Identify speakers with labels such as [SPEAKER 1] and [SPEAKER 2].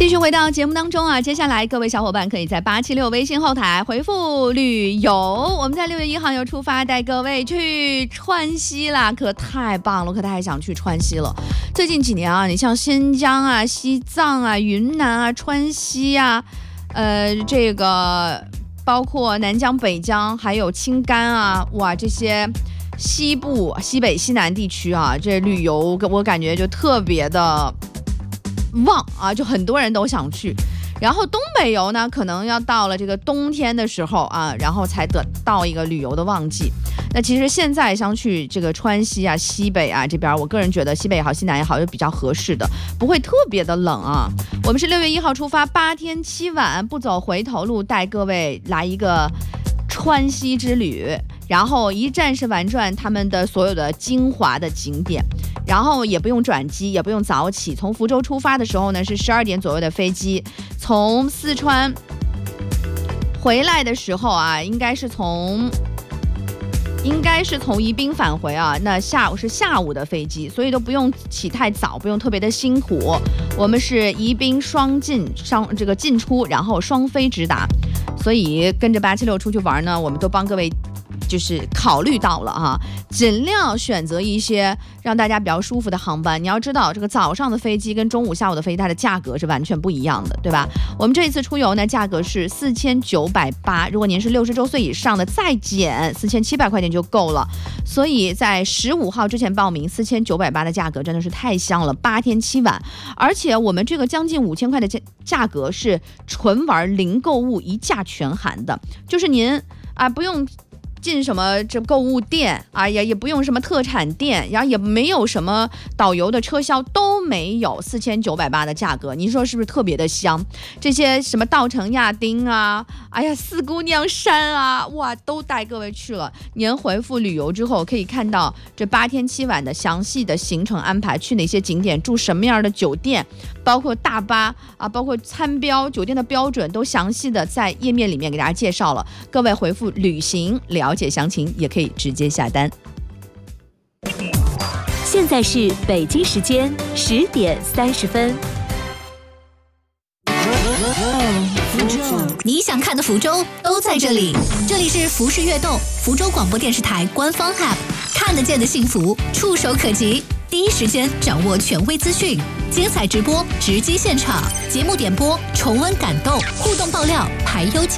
[SPEAKER 1] 继续回到节目当中啊，接下来各位小伙伴可以在876微信后台回复旅游，我们在6月1号又出发，带各位去川西啦，可太棒了，可太想去川西了。最近几年啊，你像新疆啊、西藏啊、云南啊、川西啊，这个包括南疆、北疆，还有青甘啊，哇，这些西部、西北、西南地区啊，这旅游我感觉就特别的旺啊，就很多人都想去。然后东北游呢，可能要到了这个冬天的时候啊，然后才得到一个旅游的旺季。那其实现在想去这个川西啊、西北啊这边，我个人觉得西北也好、西南也好，就比较合适的，不会特别的冷啊。我们是6月1号出发，8天7晚，不走回头路，带各位来一个川西之旅。然后一站式玩转他们的所有的精华的景点，然后也不用转机，也不用早起。从福州出发的时候呢，是12点左右的飞机，从四川回来的时候啊，应该是从宜宾返回啊，那下午的飞机，所以都不用起太早，不用特别的辛苦。我们是宜宾这个进出，然后双飞直达，所以跟着876出去玩呢，我们都帮各位就是考虑到了哈，尽量选择一些让大家比较舒服的航班。你要知道，这个早上的飞机跟中午、下午的飞机，它的价格是完全不一样的，对吧？我们这一次出游呢，价格是4980，如果您是60周岁以上的，再减4700块钱就够了。所以在15号之前报名，4980的价格真的是太香了，8天7晚，而且我们这个将近5000块的价格是纯玩零购物，一价全含的，就是您啊不用进什么这购物店啊，也不用什么特产店，然后也没有什么导游的车销，都没有，4980的价格，你说是不是特别的香？这些什么稻城亚丁啊，哎呀四姑娘山啊，哇，都带各位去了。您回复旅游之后，可以看到这8天7晚的详细的行程安排，去哪些景点，住什么样的酒店，包括大巴啊，包括餐标、酒店的标准，都详细的在页面里面给大家介绍了。各位回复旅行了解详情，也可以直接下单。
[SPEAKER 2] 现在是北京时间10点30分。
[SPEAKER 3] 你想看的福州都在这里，这里是福氏悦动福州广播电视台官方 App， 看得见的幸福，触手可及，第一时间掌握权威资讯，精彩直播，直击现场，节目点播，重温感动，互动爆料，排忧解。